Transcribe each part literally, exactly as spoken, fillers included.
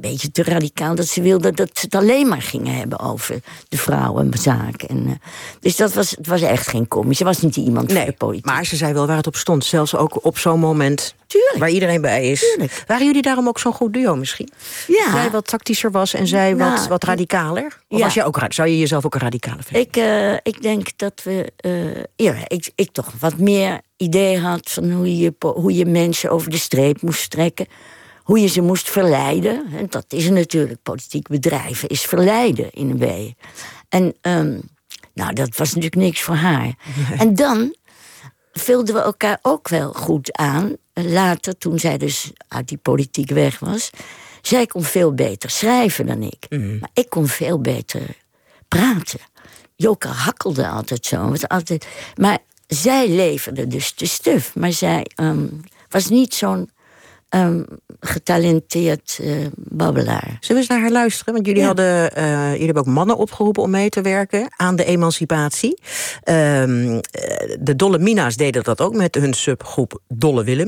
beetje te radicaal dat ze wilden dat ze het alleen maar gingen hebben over de vrouwenzaak. En, uh, dus dat was, het was echt geen komisch. Ze was niet iemand nee, voor de politiek. Maar ze zei wel waar het op stond. Zelfs ook op zo'n moment Tuurlijk. waar iedereen bij is. Tuurlijk. Waren jullie daarom ook zo'n goed duo misschien? Ja. Jij wat tactischer was en zij nou, wat, wat radicaler? Of ja. was je ook, zou je jezelf ook een radicale vinden? Ik, uh, ik denk dat we... Uh, ja, ik, ik toch wat meer idee had van hoe je, hoe je mensen over de streep moest trekken. Hoe je ze moest verleiden. En dat is natuurlijk politiek bedrijven, is verleiden in een way. En um, nou, dat was natuurlijk niks voor haar. Nee. En dan vulden we elkaar ook wel goed aan. Later, toen zij dus uit die politiek weg was. Zij kon veel beter schrijven dan ik. Mm. Maar ik kon veel beter praten. Joke hakkelde altijd zo. Was altijd, maar zij leverde dus de stuf. Maar zij um, was niet zo'n um, getalenteerd uh, babbelaar. Zullen we eens naar haar luisteren? Want jullie, ja. hadden, uh, jullie hebben ook mannen opgeroepen om mee te werken aan de emancipatie. Um, de Dolle Mina's deden dat ook met hun subgroep Dolle Willem.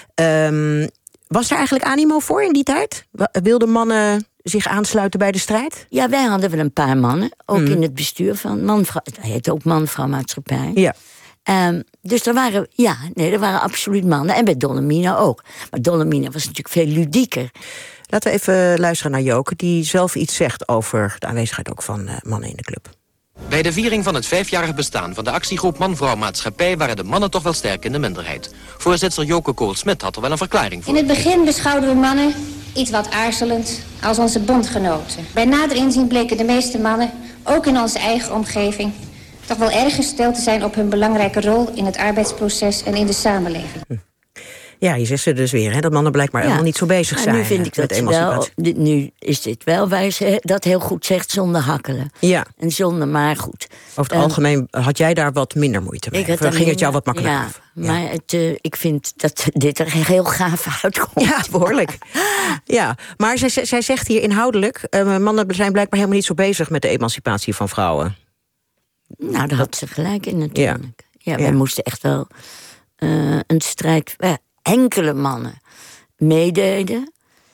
Um, was er eigenlijk animo voor in die tijd? Wilden mannen zich aansluiten bij de strijd? Ja, wij hadden wel een paar mannen. Ook mm. in het bestuur van man-vrouw. Het heet ook man-vrouw maatschappij. Ja. Um, dus er waren, ja, nee, er waren absoluut mannen. En bij Dolle Mina ook. Maar Dolle Mina was natuurlijk veel ludieker. Laten we even luisteren naar Joke, die zelf iets zegt over de aanwezigheid ook van uh, mannen in de club. Bij de viering van het vijfjarig bestaan van de actiegroep Man-Vrouw Maatschappij waren de mannen toch wel sterk in de minderheid. Voorzitter Joke Kool-Smit had er wel een verklaring voor. In het begin beschouwden we mannen, iets wat aarzelend, als onze bondgenoten. Bij nader inzien bleken de meeste mannen, ook in onze eigen omgeving, toch wel erg gesteld te zijn op hun belangrijke rol in het arbeidsproces en in de samenleving. Hm. Ja, je zegt ze dus weer, hè, dat mannen blijkbaar ja. helemaal niet zo bezig zijn. Nu vind ik met dat wel, dit, nu is dit wel waar ze dat heel goed zegt, zonder hakkelen. Ja. En zonder maar goed. Over het um, algemeen had jij daar wat minder moeite mee? Of ging minder, het jou wat makkelijker ja, af? Ja, maar het, uh, ik vind dat dit er heel gaaf uitkomt. Ja, behoorlijk. Ja, maar zij, zij zegt hier inhoudelijk, uh, mannen zijn blijkbaar helemaal niet zo bezig met de emancipatie van vrouwen. Nou, daar had ze gelijk in natuurlijk. Ja, ja wij ja. moesten echt wel uh, een strijd... Uh, enkele mannen meededen.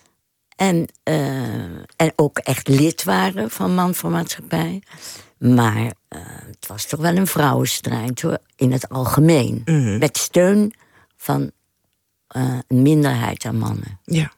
En, uh, en ook echt lid waren van Man van Maatschappij. Maar uh, het was toch wel een vrouwenstrijd, hoor, in het algemeen. Mm-hmm. Met steun van uh, een minderheid aan mannen. Ja.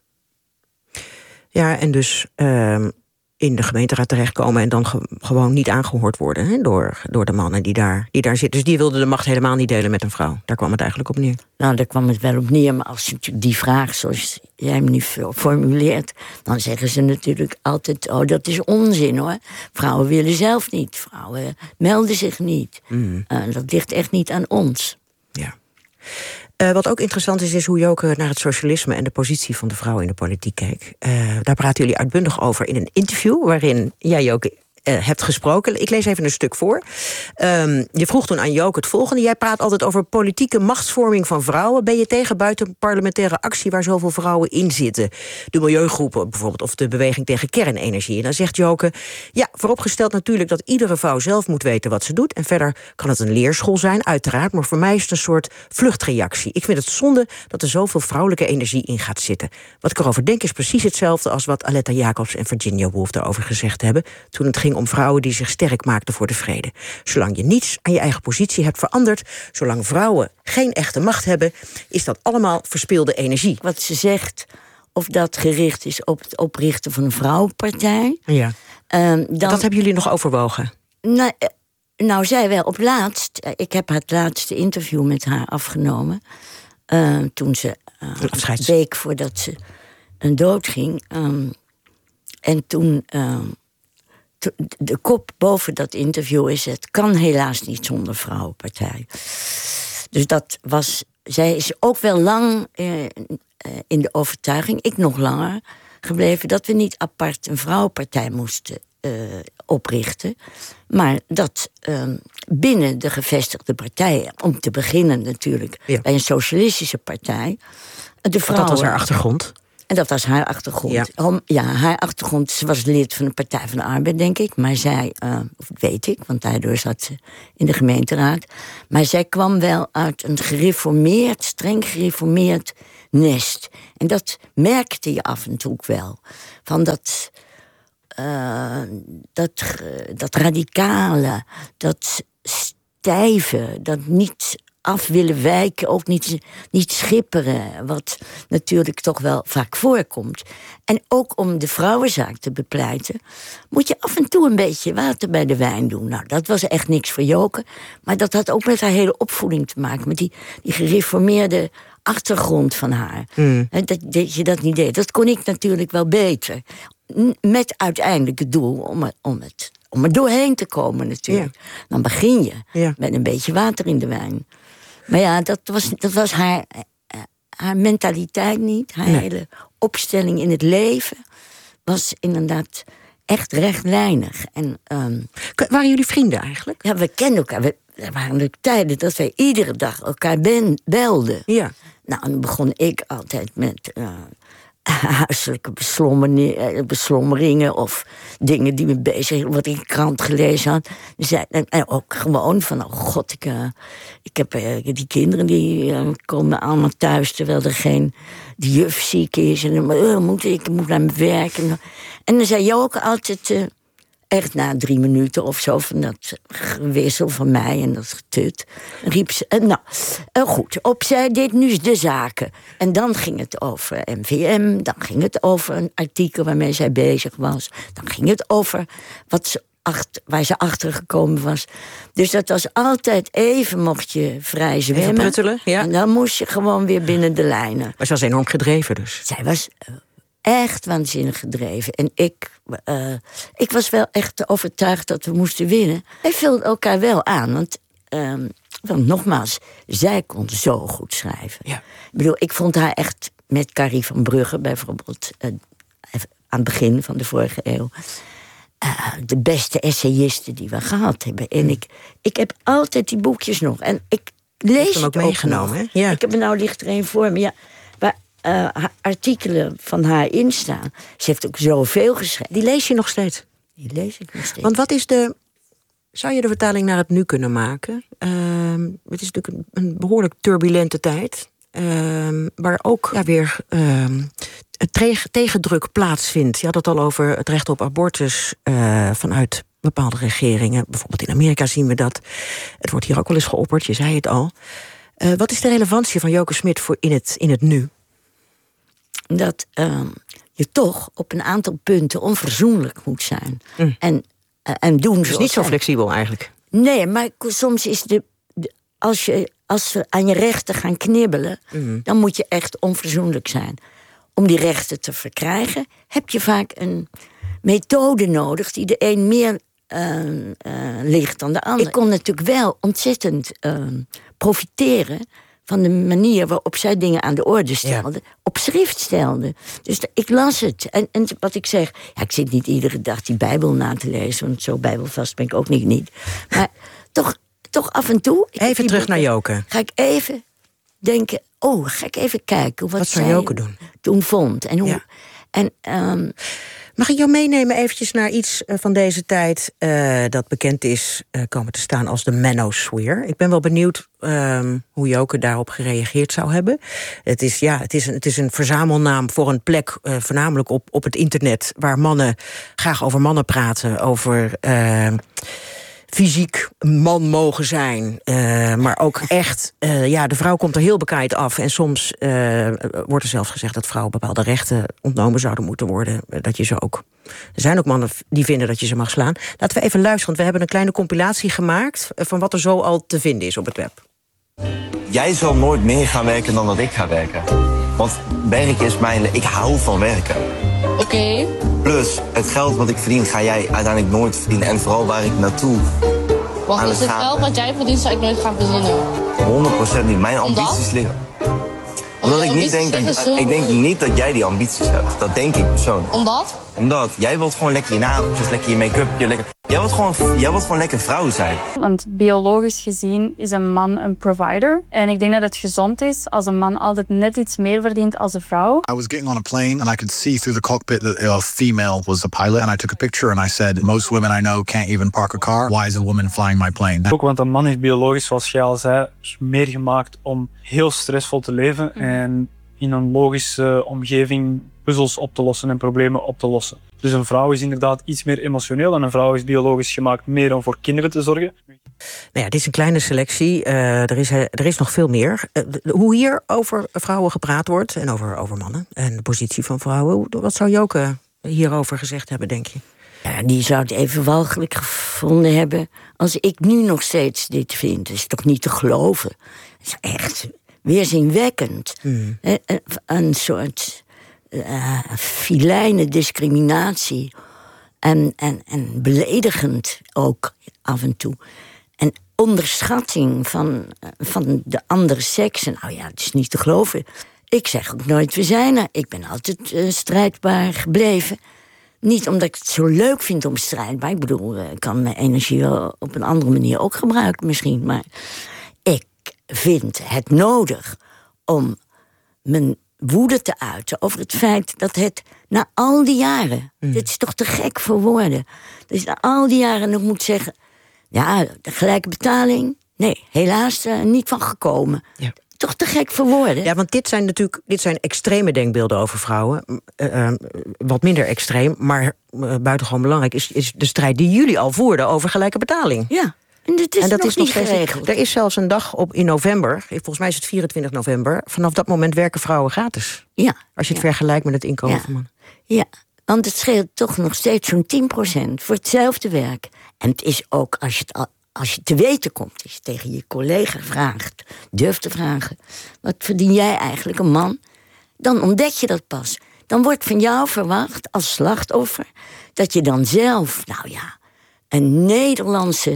Ja, en dus... Uh... in de gemeenteraad terechtkomen en dan ge- gewoon niet aangehoord worden, hè, door, door de mannen die daar, die daar zitten. Dus die wilden de macht helemaal niet delen met een vrouw. Daar kwam het eigenlijk op neer. Nou, daar kwam het wel op neer, maar als je die vraag zoals jij me nu formuleert, dan zeggen ze natuurlijk altijd, oh, dat is onzin, hoor. Vrouwen willen zelf niet. Vrouwen melden zich niet. Mm. Uh, dat ligt echt niet aan ons. Ja. Uh, wat ook interessant is, is hoe Joke naar het socialisme en de positie van de vrouw in de politiek keek. Uh, daar praten jullie uitbundig over in een interview waarin jij, Joke, uh, hebt gesproken. Ik lees even een stuk voor. Um, je vroeg toen aan Joke het volgende. Jij praat altijd over politieke machtsvorming van vrouwen. Ben je tegen buitenparlementaire actie waar zoveel vrouwen in zitten? De milieugroepen bijvoorbeeld, of de beweging tegen kernenergie. En dan zegt Joke, ja, vooropgesteld natuurlijk dat iedere vrouw zelf moet weten wat ze doet. En verder kan het een leerschool zijn, uiteraard. Maar voor mij is het een soort vluchtreactie. Ik vind het zonde dat er zoveel vrouwelijke energie in gaat zitten. Wat ik erover denk is precies hetzelfde als wat Aletta Jacobs en Virginia Woolf daarover gezegd hebben, toen het ging om vrouwen die zich sterk maakten voor de vrede. Zolang je niets aan je eigen positie hebt veranderd, zolang vrouwen geen echte macht hebben, is dat allemaal verspilde energie. Wat ze zegt, of dat gericht is op het oprichten van een vrouwenpartij. Ja. Um, dan, dat hebben jullie nog overwogen? Nou, nou, zij wel op laatst. Ik heb het laatste interview met haar afgenomen. Uh, toen ze, uh, een week voordat ze uh, doodging. Um, en toen... Uh, De kop boven dat interview is, het kan helaas niet zonder vrouwenpartij. Dus dat was, zij is ook wel lang eh, in de overtuiging, ik nog langer, gebleven dat we niet apart een vrouwenpartij moesten eh, oprichten. Maar dat eh, binnen de gevestigde partijen, om te beginnen natuurlijk, ja. bij een socialistische partij, de vrouwen... Dat was haar achtergrond. En dat was haar achtergrond. Ja. Om, ja, haar achtergrond. Ze was lid van de Partij van de Arbeid, denk ik. Maar zij, uh, of weet ik, want daardoor zat ze in de gemeenteraad. Maar zij kwam wel uit een gereformeerd, streng gereformeerd nest. En dat merkte je af en toe wel. Van dat, uh, dat, dat radicale, dat stijve, dat niet af willen wijken, ook niet, niet schipperen, wat natuurlijk toch wel vaak voorkomt. En ook om de vrouwenzaak te bepleiten, moet je af en toe een beetje water bij de wijn doen. Nou, dat was echt niks voor Joke, maar dat had ook met haar hele opvoeding te maken, met die, die gereformeerde achtergrond van haar. Mm. Dat, dat je dat niet deed. Dat kon ik natuurlijk wel beter. Met uiteindelijk het doel om, om, het, om er doorheen te komen natuurlijk. Ja. Dan begin je ja. met een beetje water in de wijn. Maar ja, dat was, dat was haar, haar mentaliteit niet. Haar nee. hele opstelling in het leven was inderdaad echt rechtlijnig. En, um, waren jullie vrienden eigenlijk? Ja, we kenden elkaar. We, er waren ook tijden dat wij iedere dag elkaar ben, belden. Ja. Nou, dan begon ik altijd met uh, huiselijke beslommeringen of dingen die me bezig, wat ik in de krant gelezen had. Dus, en, en ook gewoon van, oh god, ik, uh, ik heb uh, die kinderen die uh, komen allemaal thuis terwijl er geen de juf ziek is en uh, moet ik moet naar mijn werk. En, en dan zei Joke altijd, uh, echt na drie minuten of zo, van dat gewissel van mij en dat getut, riep ze, uh, nou, uh, goed, opzij dit, nu is de zaken. En dan ging het over M V M, dan ging het over een artikel waarmee zij bezig was, dan ging het over wat ze achter, waar ze achter gekomen was. Dus dat was altijd even, mocht je vrij zwemmen. Even pruttelen, ja. En dan moest je gewoon weer binnen de lijnen. Maar ze was enorm gedreven dus. Zij was uh, echt waanzinnig gedreven. En ik, uh, ik was wel echt overtuigd dat we moesten winnen. Wij vulden elkaar wel aan, want, uh, want nogmaals, zij kon zo goed schrijven. Ja. Ik bedoel, ik vond haar echt met Carrie van Brugge bijvoorbeeld, uh, aan het begin van de vorige eeuw, Uh, de beste essayisten die we gehad hebben. En ik, ik heb altijd die boekjes nog. En ik lees het ook meegenomen. Ook ja. Ik heb er nou ligt er een voor me. Ja, waar uh, artikelen van haar in staan. Ze heeft ook zoveel geschreven. Die lees je nog steeds? Die lees ik nog steeds. Want wat is de... Zou je de vertaling naar het nu kunnen maken? Uh, het is natuurlijk een, een behoorlijk turbulente tijd. Uh, waar ook ja, weer... Uh, het tegendruk plaatsvindt. Je had het al over het recht op abortus uh, vanuit bepaalde regeringen. Bijvoorbeeld in Amerika zien we dat. Het wordt hier ook wel eens geopperd, je zei het al. Uh, wat is de relevantie van Joke Smit voor in het, in het nu? Dat uh, je toch op een aantal punten onverzoenlijk moet zijn. Mm. En, uh, en doen dus niet zo zijn. Flexibel eigenlijk. Nee, maar soms is de... de als, je, als we aan je rechten gaan knibbelen, mm. dan moet je echt onverzoenlijk zijn. Om die rechten te verkrijgen, heb je vaak een methode nodig die de een meer uh, uh, ligt dan de ander. Ik kon natuurlijk wel ontzettend uh, profiteren van de manier waarop zij dingen aan de orde stelde, ja. op schrift stelde. Dus ik las het. En, en wat ik zeg, ja, ik zit niet iedere dag die Bijbel na te lezen, want zo bijbelvast ben ik ook niet. niet. Maar toch, toch af en toe... Even terug naar Joke. Ga ik even denken, oh, ga ik even kijken wat, wat zij Joke doen? toen vond. En hoe, ja. en, um, Mag ik jou meenemen eventjes naar iets van deze tijd uh, dat bekend is uh, komen te staan als de manosphere? Ik ben wel benieuwd um, hoe Joke daarop gereageerd zou hebben. Het is, ja, het is, een, het is een verzamelnaam voor een plek, uh, voornamelijk op, op het internet, waar mannen graag over mannen praten, over... Uh, fysiek man mogen zijn, uh, maar ook echt... Uh, ja, de vrouw komt er heel bekaaid af. En soms uh, wordt er zelfs gezegd dat vrouwen bepaalde rechten ontnomen zouden moeten worden. Uh, dat je ze ook... Er zijn ook mannen die vinden dat je ze mag slaan. Laten we even luisteren, want we hebben een kleine compilatie gemaakt van wat er zo al te vinden is op het web. Jij zal nooit meer gaan werken dan dat ik ga werken. Want werken is mijn... Ik hou van werken. Oké. Okay. Plus, het geld wat ik verdien ga jij uiteindelijk nooit verdienen. En vooral waar ik naartoe Wacht, dus het geld wat jij verdient zou ik nooit gaan verdienen? honderd procent niet. Mijn ambities liggen. Omdat ik niet denk... Dat, ik denk niet dat jij die ambities hebt. Dat denk ik persoonlijk. Omdat? Omdat jij wilt gewoon lekker je nageltjes, lekker je make-up, je lekker... Jij wilt gewoon, jij wilt gewoon lekker vrouw zijn. Want biologisch gezien is een man een provider. En ik denk dat het gezond is als een man altijd net iets meer verdient als een vrouw. I was getting on a plane and I could see through the cockpit that a female was the pilot. And I took a picture and I said, most women I know can't even park a car. Why is a woman flying my plane? Ook want een man is biologisch, zoals jij al zei, is meer gemaakt om heel stressvol te leven. Mm. En in een logische omgeving puzzels op te lossen en problemen op te lossen. Dus een vrouw is inderdaad iets meer emotioneel en een vrouw is biologisch gemaakt meer om voor kinderen te zorgen. Nou ja, dit is een kleine selectie. Uh, er, is, er is nog veel meer. Uh, hoe hier over vrouwen gepraat wordt en over, over mannen en de positie van vrouwen. Wat zou Joke hierover gezegd hebben, denk je? Ja, die zou het even walgelijk gevonden hebben als ik nu nog steeds dit vind. Dat is toch niet te geloven? Het is echt weerzinwekkend. Hmm. Een, een soort uh, filijne discriminatie. En, en, en beledigend ook af en toe. En onderschatting van, van de andere seksen. Nou ja, het is niet te geloven. Ik zeg ook nooit, we zijn er. Ik ben altijd uh, strijdbaar gebleven. Niet omdat ik het zo leuk vind om strijdbaar. Ik bedoel, ik kan mijn energie wel op een andere manier ook gebruiken misschien. Maar ik vind het nodig om mijn woede te uiten over het feit dat het na al die jaren... Mm. Dit is toch te gek voor woorden. Dus na al die jaren nog moet zeggen... Ja, de gelijke betaling, nee, helaas uh, niet van gekomen. Ja. Toch te gek voor woorden. Ja, want dit zijn natuurlijk dit zijn extreme denkbeelden over vrouwen. Uh, uh, wat minder extreem, maar uh, buitengewoon belangrijk... Is, is de strijd die jullie al voerden over gelijke betaling. Ja, en, dit is en dat nog is nog niet geregeld. Er is zelfs een dag op in november, volgens mij is het vierentwintig november... vanaf dat moment werken vrouwen gratis. Ja. Als je het ja. vergelijkt met het inkomen ja. van mannen. Ja, want het scheelt toch nog steeds zo'n tien procent voor hetzelfde werk. En het is ook, als je het al... Als je te weten komt, als je tegen je collega vraagt, durft te vragen... wat verdien jij eigenlijk, een man? Dan ontdek je dat pas. Dan wordt van jou verwacht, als slachtoffer... dat je dan zelf, nou ja, een Nederlandse...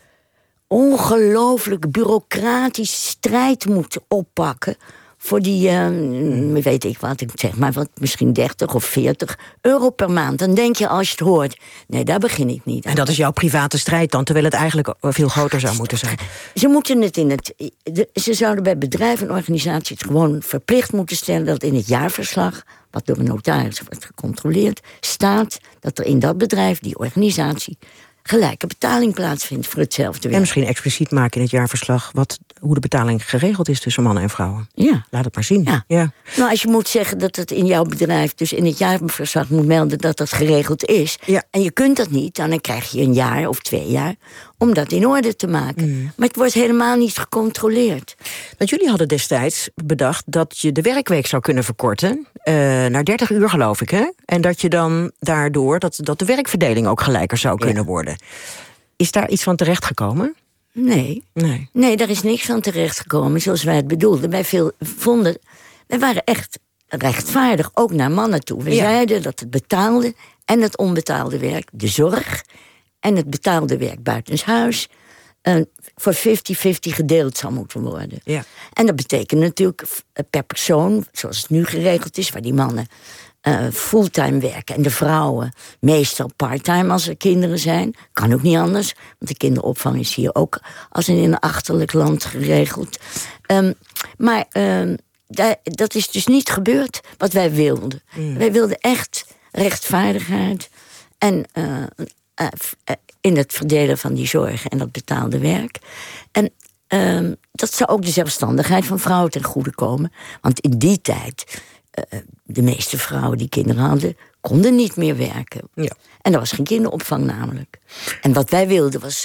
ongelooflijk bureaucratische strijd moet oppakken... voor die, uh, weet ik wat ik zeg, maar wat, misschien dertig of veertig euro per maand. Dan denk je als je het hoort, nee, daar begin ik niet aan. En dat is jouw private strijd dan, terwijl het eigenlijk veel groter zou moeten zijn. Ze moeten het in het... De, ze zouden bij bedrijven en organisaties gewoon verplicht moeten stellen... dat in het jaarverslag, wat door een notaris wordt gecontroleerd... staat dat er in dat bedrijf, die organisatie... gelijke betaling plaatsvindt voor hetzelfde werk. En misschien expliciet maken in het jaarverslag... Wat, hoe de betaling geregeld is tussen mannen en vrouwen. Ja. Laat het maar zien. Ja. Ja. Nou, als je moet zeggen dat het in jouw bedrijf... dus in het jaarverslag moet melden dat dat geregeld is... Ja. en je kunt dat niet, dan krijg je een jaar of twee jaar... om dat in orde te maken. Mm. Maar het wordt helemaal niet gecontroleerd. Want jullie hadden destijds bedacht dat je de werkweek zou kunnen verkorten... Uh, naar dertig uur, geloof ik, hè? En dat je dan daardoor, dat, dat de werkverdeling ook gelijker zou kunnen ja. worden. Is daar iets van terechtgekomen? Nee. nee. Nee, daar is niks van terechtgekomen zoals wij het bedoelden. Wij veel vonden, wij waren echt rechtvaardig, ook naar mannen toe. We ja. zeiden dat het betaalde en het onbetaalde werk, de zorg... en het betaalde werk buitenshuis... Uh, voor vijftig vijftig gedeeld zou moeten worden. Ja. En dat betekent natuurlijk per persoon, zoals het nu geregeld is... waar die mannen uh, fulltime werken en de vrouwen meestal parttime als er kinderen zijn. Kan ook niet anders, want de kinderopvang is hier ook als in een achterlijk land geregeld. Um, maar um, da- dat is dus niet gebeurd wat wij wilden. Mm. Wij wilden echt rechtvaardigheid en... Uh, uh, uh, in het verdelen van die zorg en dat betaalde werk. En uh, dat zou ook de zelfstandigheid van vrouwen ten goede komen. Want in die tijd, uh, de meeste vrouwen die kinderen hadden... konden niet meer werken. Ja. En er was geen kinderopvang namelijk. En wat wij wilden was...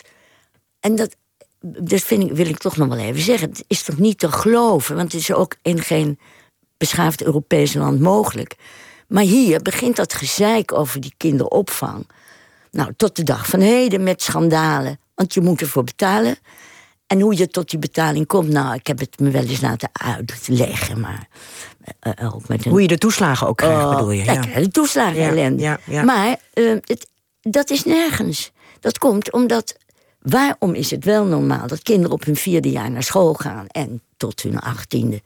En dat, dat vind ik, wil ik toch nog wel even zeggen. Het is toch niet te geloven, want het is ook in geen beschaafd Europees land mogelijk. Maar hier begint dat gezeik over die kinderopvang... Nou, tot de dag van heden met schandalen. Want je moet ervoor betalen. En hoe je tot die betaling komt... nou, ik heb het me wel eens laten uitleggen, maar... Uh, ook met een... Hoe je de toeslagen ook krijgt, uh, bedoel je? Ja, de toeslagen ja, ellende. Ja, ja. Maar uh, het, dat is nergens. Dat komt omdat... Waarom is het wel normaal dat kinderen op hun vierde jaar naar school gaan... en tot hun achttiende...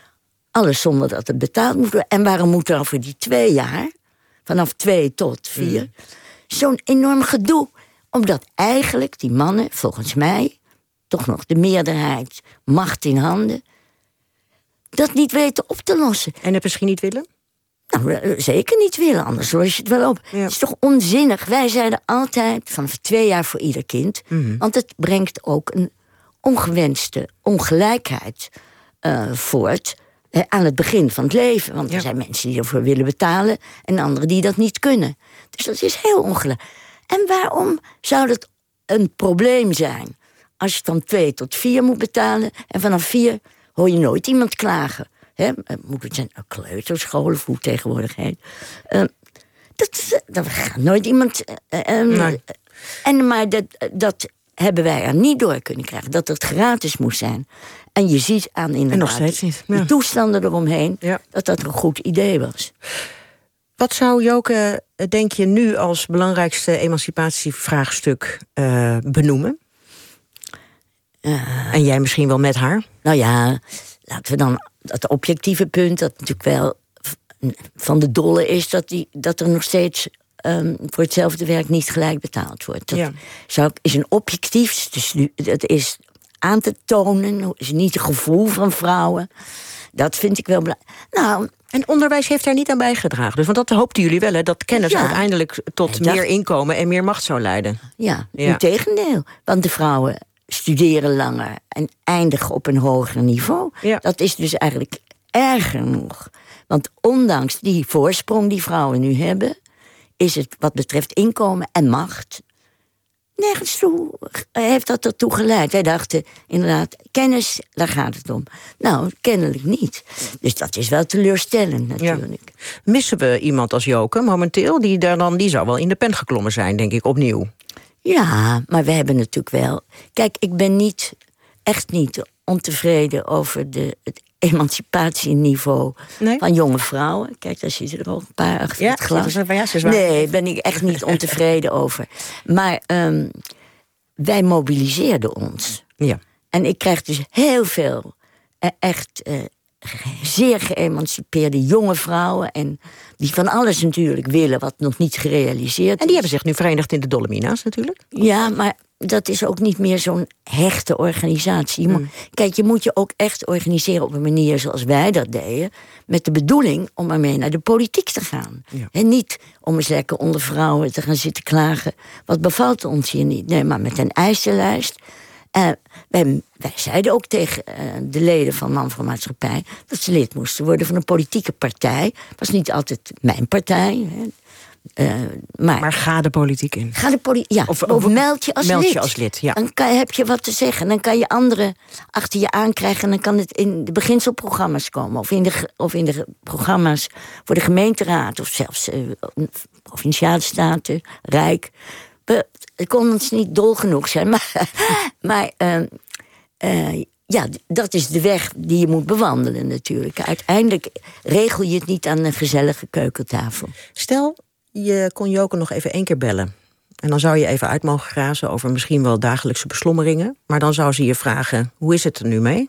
alles zonder dat het betaald moet worden? En waarom moet er dan voor die twee jaar... vanaf twee tot vier... Mm. zo'n enorm gedoe Omdat eigenlijk die mannen, volgens mij, toch nog de meerderheid, macht in handen, dat niet weten op te lossen. En het misschien niet willen? Nou, zeker niet willen, anders los je het wel op. Ja. Het is toch onzinnig? Wij zeiden altijd van twee jaar voor ieder kind. Mm-hmm. Want het brengt ook een ongewenste ongelijkheid uh, voort uh, aan het begin van het leven. Want ja. er zijn mensen die ervoor willen betalen en anderen die dat niet kunnen. Dus dat is heel ongelijk. En waarom zou dat een probleem zijn? Als je van twee tot vier moet betalen en vanaf vier hoor je nooit iemand klagen. He, moet het zijn kleuterscholen, of hoe het tegenwoordig heet. Uh, dat, dat gaat nooit iemand. Uh, um, nee. En maar dat, dat hebben wij er niet door kunnen krijgen. Dat het gratis moest zijn. En je ziet aan inderdaad en nog steeds niet. Ja. de toestanden eromheen, ja. dat dat een goed idee was. Wat zou Joke, denk je, nu als belangrijkste emancipatievraagstuk uh, benoemen? Uh, en jij misschien wel met haar? Nou ja, laten we dan dat objectieve punt, dat natuurlijk wel van de dolle is, dat, die, dat er nog steeds um, voor hetzelfde werk niet gelijk betaald wordt. Dat ja. zou, is een objectief, dus het is aan te tonen, is niet het gevoel van vrouwen. Dat vind ik wel belangrijk. Nou, en onderwijs heeft daar niet aan bijgedragen. Dus, want dat hoopten jullie wel, hè, dat kennis ja. uiteindelijk tot dacht, meer inkomen en meer macht zou leiden. Ja, ja. integendeel. Want de vrouwen studeren langer en eindigen op een hoger niveau. Ja. Dat is dus eigenlijk erger nog. Want ondanks die voorsprong die vrouwen nu hebben, is het wat betreft inkomen en macht nergens toe heeft dat ertoe geleid. Wij dachten inderdaad, kennis, daar gaat het om. Nou, kennelijk niet. Dus dat is wel teleurstellend natuurlijk. Ja. Missen we iemand als Joke momenteel? Die, daar dan, die zou wel in de pen geklommen zijn, denk ik, opnieuw. Ja, maar we hebben natuurlijk wel. Kijk, ik ben niet, echt niet ontevreden over de, het emancipatieniveau nee? van jonge vrouwen. Kijk, daar zitten er ook een paar achter ja, het glas. Ja, ja, nee, ben ik echt niet ontevreden over. Maar um, wij mobiliseerden ons. Ja. En ik krijg dus heel veel uh, echt uh, zeer geëmancipeerde jonge vrouwen en die van alles natuurlijk willen wat nog niet gerealiseerd is. En die hebben zich nu verenigd in de Dolomina's natuurlijk. Ja, maar dat is ook niet meer zo'n hechte organisatie. Je moet, mm. Kijk, je moet je ook echt organiseren op een manier zoals wij dat deden, met de bedoeling om ermee naar de politiek te gaan. Ja. En niet om eens lekker onder vrouwen te gaan zitten klagen. Wat bevalt ons hier niet? Nee, maar met een eisenlijst. Uh, wij, wij zeiden ook tegen uh, de leden van Man Vrouw Maatschappij dat ze lid moesten worden van een politieke partij. Het was niet altijd mijn partij. Hè. Uh, maar, maar ga de politiek in. Ga de poli- ja, of, of, of meld je als meld lid. Je als lid ja. Dan kan, heb je wat te zeggen. Dan kan je anderen achter je aankrijgen. En dan kan het in de beginselprogramma's komen. Of in de, of in de programma's voor de gemeenteraad. Of zelfs uh, provinciale staten, Rijk. We, het kon ons niet dol genoeg zijn. Maar, maar uh, uh, ja, dat is de weg die je moet bewandelen natuurlijk. Uiteindelijk regel je het niet aan een gezellige keukentafel. Stel, je kon Joke nog even één keer bellen. En dan zou je even uit mogen grazen over misschien wel dagelijkse beslommeringen. Maar dan zou ze je vragen, hoe is het er nu mee?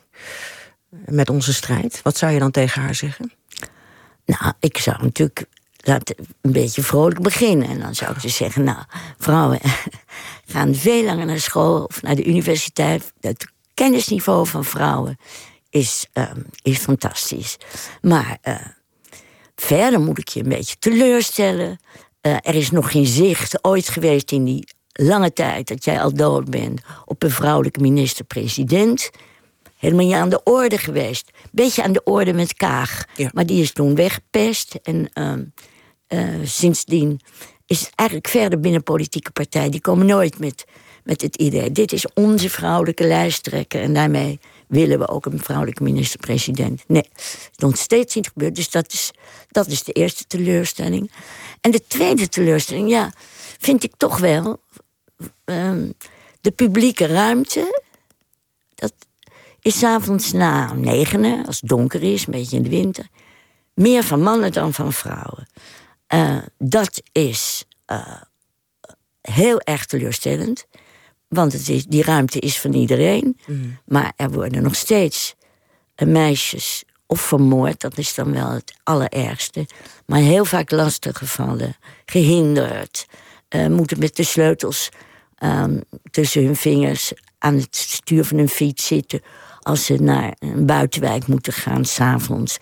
Met onze strijd. Wat zou je dan tegen haar zeggen? Nou, ik zou natuurlijk laten een beetje vrolijk beginnen. En dan zou ik dus zeggen, nou, vrouwen gaan veel langer naar school of naar de universiteit. Het kennisniveau van vrouwen is, um, is fantastisch. Maar uh, verder moet ik je een beetje teleurstellen. Uh, er is nog geen zicht ooit geweest in die lange tijd dat jij al dood bent op een vrouwelijke minister-president. Helemaal niet aan de orde geweest. Beetje aan de orde met Kaag. Ja. Maar die is toen weggepest. En uh, uh, sindsdien is het eigenlijk verder binnen politieke partijen. Die komen nooit met, met het idee. Dit is onze vrouwelijke lijsttrekker. En daarmee willen we ook een vrouwelijke minister-president. Nee, het is nog steeds niet gebeurd. Dus dat is, dat is de eerste teleurstelling. En de tweede teleurstelling, ja, vind ik toch wel Um, de publieke ruimte. Dat is 's avonds na negenen, als het donker is, een beetje in de winter, meer van mannen dan van vrouwen. Uh, dat is uh, heel erg teleurstellend. Want het is, die ruimte is van iedereen. Mm. Maar er worden nog steeds uh, meisjes of vermoord, dat is dan wel het allerergste. Maar heel vaak lastiggevallen, gehinderd. Uh, moeten met de sleutels um, tussen hun vingers aan het stuur van hun fiets zitten als ze naar een buitenwijk moeten gaan, 's avonds.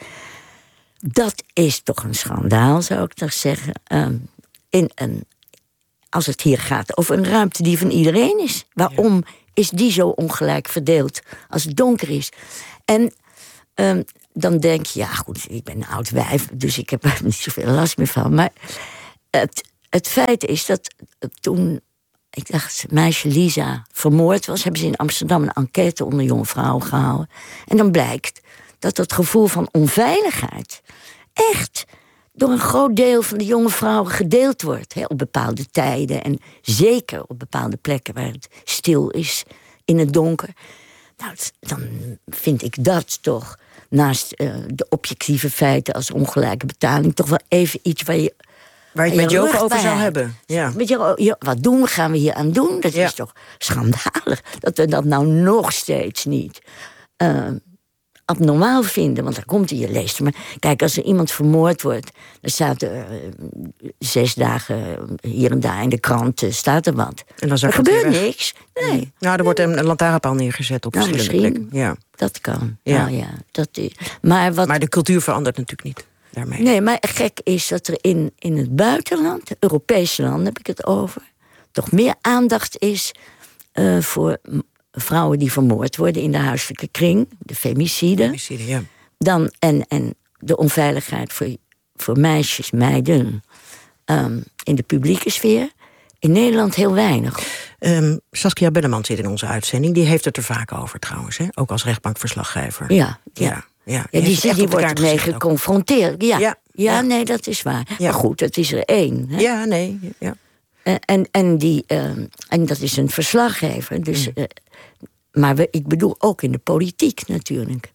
Dat is toch een schandaal, zou ik toch zeggen. Um, in een, als het hier gaat over een ruimte die van iedereen is. Waarom ja. is die zo ongelijk verdeeld als het donker is? En um, dan denk je, ja goed, ik ben een oud wijf, dus ik heb er niet zoveel last meer van. Maar het, het feit is dat toen, ik dacht, meisje Lisa vermoord was, hebben ze in Amsterdam een enquête onder jonge vrouwen gehouden. En dan blijkt dat het gevoel van onveiligheid echt door een groot deel van de jonge vrouwen gedeeld wordt. Hè, op bepaalde tijden en zeker op bepaalde plekken waar het stil is in het donker. Nou, dan vind ik dat toch, naast uh, de objectieve feiten als ongelijke betaling, toch wel even iets waar je Waar je het met Joke over zou hebben. Ja. Met je, wat doen we, gaan we hier aan doen? Dat ja. is toch schandalig dat we dat nou nog steeds niet uh, abnormaal vinden. Want daar komt hij, je leest. Maar kijk, als er iemand vermoord wordt, dan staat er uh, zes dagen hier en daar in de krant, uh, staat er wat. En dan er gebeurt niks. Nee. Nou, er wordt een, een lantaarnpaal neergezet op nou, verschillende plekken. Ja. Dat kan. Ja. Nou, ja, dat is, maar, wat, maar de cultuur verandert natuurlijk niet. Daarmee. Nee, maar gek is dat er in, in het buitenland, Europese landen heb ik het over, toch meer aandacht is uh, voor vrouwen die vermoord worden in de huiselijke kring, de femicide. Femicide, ja. Dan, en, en de onveiligheid voor, voor meisjes, meiden, um, in de publieke sfeer. In Nederland heel weinig. Um, Saskia Belleman zit in onze uitzending. Die heeft het er vaak over trouwens, hè? Ook als rechtbankverslaggever. Ja, ja. ja. Ja, die, die, die, die wordt ermee geconfronteerd. Ja. Ja, ja, ja, nee, dat is waar. Ja. Maar goed, het is er één. Hè? Ja, nee. Ja. En, en, en, die, uh, en dat is een verslaggever. Dus, mm. uh, maar we, ik bedoel ook in de politiek natuurlijk.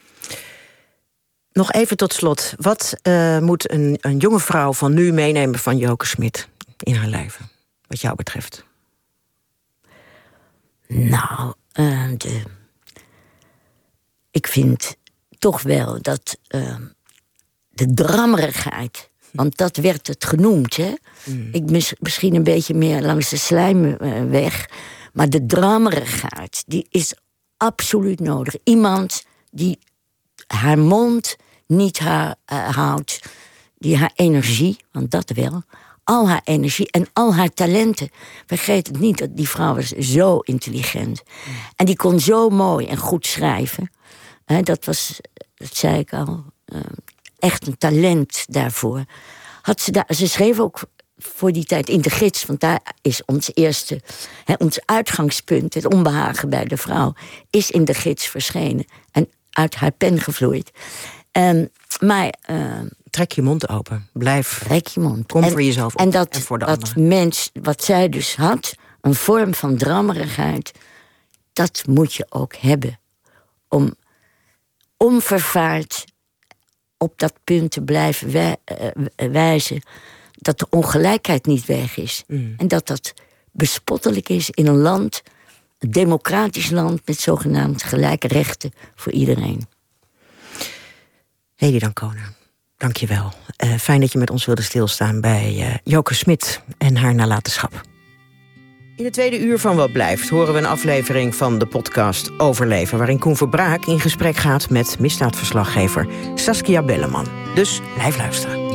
Nog even tot slot. Wat uh, moet een, een jonge vrouw van nu meenemen van Joke Smit in haar leven? Wat jou betreft. Nou, uh, de, ik vind toch wel dat uh, de drammerigheid, want dat werd het genoemd, hè? Mm. Ik mis, misschien een beetje meer langs de slijmweg, maar de drammerigheid, die is absoluut nodig. Iemand die haar mond niet haar, uh, houdt, die haar energie, want dat wel, al haar energie en al haar talenten. Vergeet het niet, dat die vrouw was zo intelligent. Mm. En die kon zo mooi en goed schrijven. He, dat was, dat zei ik al, uh, echt een talent daarvoor. Had ze, daar, ze schreef ook voor die tijd in de gids, want daar is ons eerste, he, ons uitgangspunt, het onbehagen bij de vrouw, is in de gids verschenen en uit haar pen gevloeid. Um, maar uh, trek je mond open, blijf. Trek je mond. Kom en, voor jezelf op en, dat, en voor de wat anderen. Mens, wat zij dus had, een vorm van drammerigheid, dat moet je ook hebben om onvervaard op dat punt te blijven wij, uh, wijzen dat de ongelijkheid niet weg is. Mm. En dat dat bespottelijk is in een land, een democratisch land met zogenaamd gelijke rechten voor iedereen. Hedy Dancona, dank je wel. Uh, fijn dat je met ons wilde stilstaan bij uh, Joke Smit en haar nalatenschap. In het tweede uur van Wat Blijft horen we een aflevering van de podcast Overleven, waarin Koen Verbraak in gesprek gaat met misdaadverslaggever Saskia Belleman. Dus blijf luisteren.